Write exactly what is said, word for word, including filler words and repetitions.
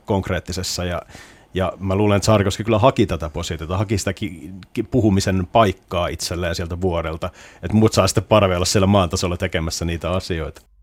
konkreettisessa ja Ja mä luulen, että Saarikoski kyllä haki tätä positiota, haki sitä ki- ki- puhumisen paikkaa itselleen sieltä vuorelta, että muut saa sitten parveilla siellä maan tasolla tekemässä niitä asioita.